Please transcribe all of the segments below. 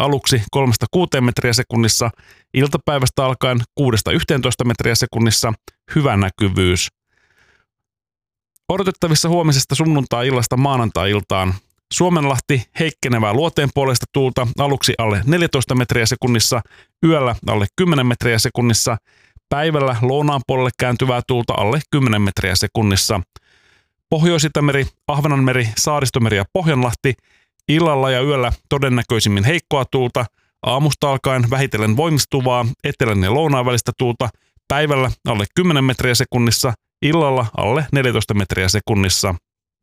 aluksi 3-6 metriä sekunnissa, iltapäivästä alkaen 6-11 metriä sekunnissa, hyvä näkyvyys. Odotettavissa huomisesta sunnuntai-illasta maanantai-iltaan. Suomenlahti heikkenevää luoteenpuoleista tuulta, aluksi alle 14 metriä sekunnissa, yöllä alle 10 metriä sekunnissa, päivällä lounaan puolelle kääntyvää tuulta alle 10 metriä sekunnissa. Pohjois-Itämeri, Ahvenanmeri, Saaristomeri ja Pohjanlahti, illalla ja yöllä todennäköisimmin heikkoa tuulta, aamusta alkaen vähitellen voimistuvaa etelän ja lounaan välistä tuulta, päivällä alle 10 metriä sekunnissa, illalla alle 14 metriä sekunnissa.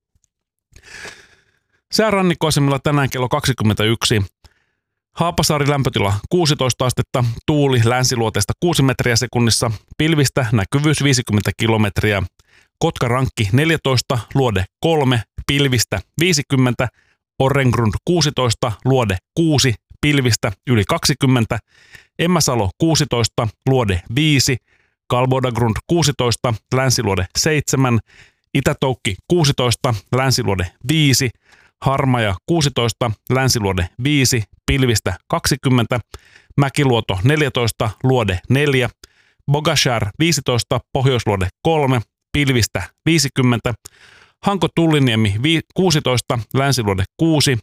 Säärannikkoasemilla tänään kello 21. Haapasaari lämpötila 16 astetta, tuuli länsiluoteesta 6 metriä sekunnissa, pilvistä näkyvyys 50 kilometriä. Kotka-Rankki 14, luode 3, pilvistä 50, Orrengrund 16, luode 6, pilvistä yli 20, Emmäsalo 16, luode 5, Kalbodagrund 16, länsiluode 7, Itätoukki 16, länsiluode 5, Harmaja 16, länsiluode 5, pilvistä 20, Mäkiluoto 14, luode 4, Bogashär 15, pohjoisluode 3, pilvistä 50, Hanko-Tulliniemi 16, länsiluode 6,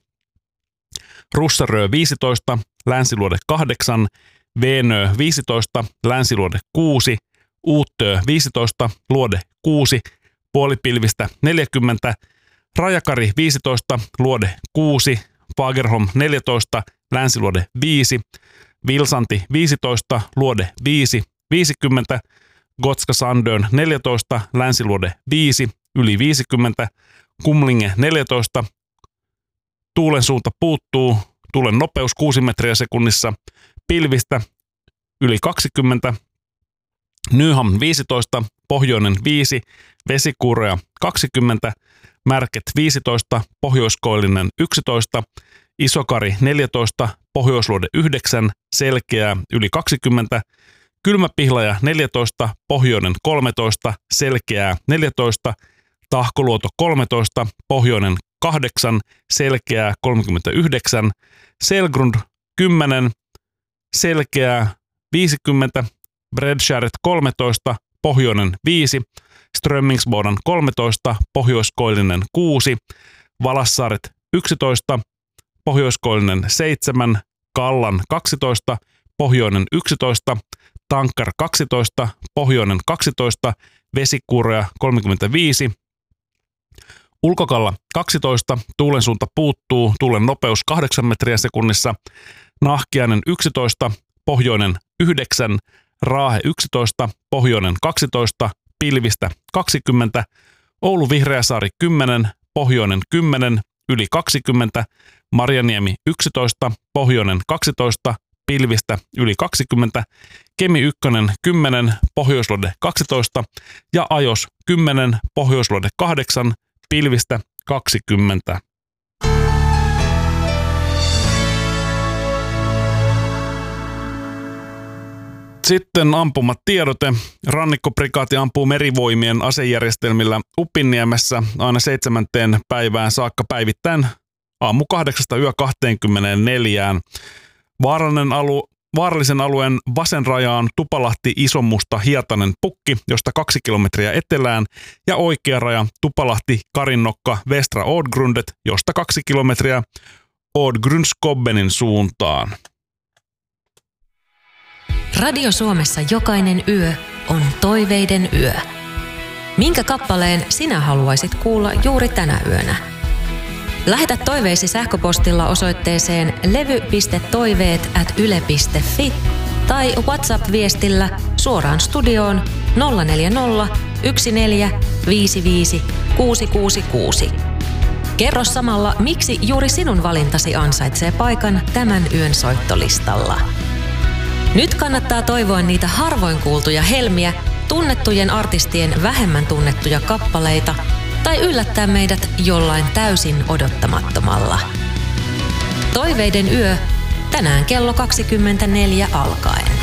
Russarö 15, länsiluode 8, Veenö 15, länsiluode 6, Uuttöö 15, luode 6, puolipilvistä 40, Rajakari 15, luode 6, Fagerholm 14, länsiluode 5, Vilsanti 15, luode 5, 50, Gotska Sandön 14, länsiluode 5, yli 50, Kumlinge 14, tuulen suunta puuttuu, tuulen nopeus 6 metriä sekunnissa, pilvistä yli 20, Nyham 15, pohjoinen 5, vesikuuroja 20, Märket 15, pohjoiskoillinen 11, Isokari 14, pohjoisluode 9, selkeää yli 20, Kylmäpihlaja 14, pohjoinen 13, selkeää 14, Tahkoluoto 13, pohjoinen 8, selkeää 39, Selgrund 10, selkeää 50, Bredskäret 13, pohjoinen 5, Strömmingsbodan 13, pohjoiskoillinen 6, Valassaaret 11, pohjoiskoillinen 7, Kallan 12, pohjoinen 11, Tankkar 12, pohjoinen 12, Vesikuuroja 35, Ulkokalla 12, tuulen suunta puuttuu, tuulen nopeus 8 metriä sekunnissa, Nahkiainen 11, pohjoinen 9, Raahe 11, pohjoinen 12, pilvistä 20, Oulu Vihreäsaari 10, pohjoinen 10, yli 20, Marjaniemi 11, pohjoinen 12, pilvistä yli 20, Kemi 1 10, pohjoisluode 12 ja Ajos 10, pohjoisluode 8, pilvistä 20. Sitten ampumatiedote. Rannikkoprikaati ampuu merivoimien asejärjestelmillä Upinniemessä aina 7. päivään saakka päivittäin aamu 8 yö 24. Vaarallisen alueen vasen raja on Tupalahti Isonmusta Hietanen Pukki, josta 2 kilometriä etelään, ja oikea raja Tupalahti Karinnokka Västra Ådgrundet, josta 2 kilometriä Ådgrunskobbenin suuntaan. Radio Suomessa jokainen yö on toiveiden yö. Minkä kappaleen sinä haluaisit kuulla juuri tänä yönä? Lähetä toiveisi sähköpostilla osoitteeseen levy.toiveet@yle.fi tai WhatsApp-viestillä suoraan studioon 040 14 55 666. Kerro samalla, miksi juuri sinun valintasi ansaitsee paikan tämän yön soittolistalla. Nyt kannattaa toivoa niitä harvoin kuultuja helmiä, tunnettujen artistien vähemmän tunnettuja kappaleita tai yllättää meidät jollain täysin odottamattomalla. Toiveiden yö, tänään kello 24 alkaen.